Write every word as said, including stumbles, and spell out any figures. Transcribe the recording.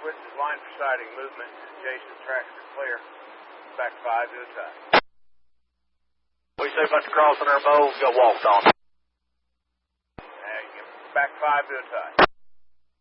switches line for sighting movement. Jason, tracks are clear. Back five to a tie. We say about the crossing our bow, got walked on. And back five to a tie.